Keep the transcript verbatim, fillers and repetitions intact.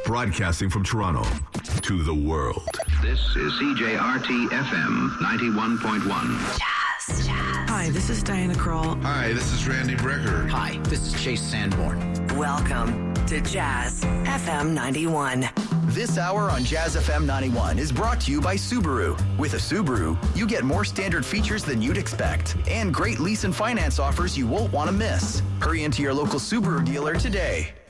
Broadcasting from Toronto to the world. This is C J R T F M ninety-one point one. Jazz, jazz. Hi, this is Diana Krall. Hi, this is Randy Brecker. Hi, this is Chase Sanborn. Welcome to Jazz F M ninety-one. This hour on Jazz F M ninety-one is brought to you by Subaru. With a Subaru, you get more standard features than you'd expect and great lease and finance offers you won't want to miss. Hurry into your local Subaru dealer today.